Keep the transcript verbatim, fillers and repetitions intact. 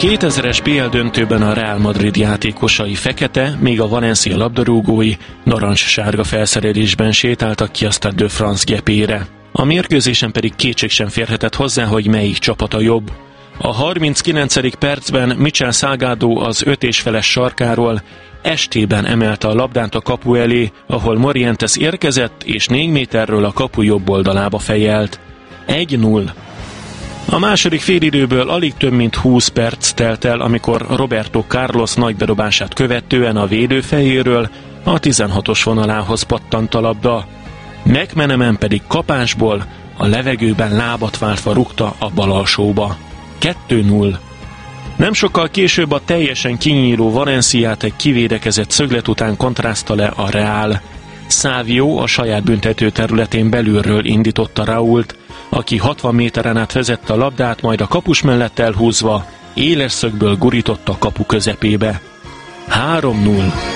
kétezres bé el döntőben a Real Madrid játékosai fekete, míg a Valencia labdarúgói narancssárga felszerelésben sétáltak ki a Stade de France gepére. A mérkőzésen pedig kétség sem férhetett hozzá, hogy melyik csapat a jobb. A harminckilencedik percben Michel Salgado az öt és feles sarkáról estében emelte a labdát a kapu elé, ahol Morientes érkezett, és négy méterről a kapu jobb oldalába fejelt. egy null. A második félidőből alig több mint húsz perc telt el, amikor Roberto Carlos nagybedobását követően a védő fejéről a tizenhatos vonalához pattant a labda. McManaman pedig kapásból a levegőben lábat váltva rúgta a bal alsóba. kettő null. Nem sokkal később a teljesen kinyíló Valenciát egy kivédekezett szöglet után kontrázta le a Real. Savio a saját büntető területén belülről indította Raúlt, aki hatvan méteren át vezette a labdát, majd a kapus mellett elhúzva éles szögből gurította a kapu közepébe. három null.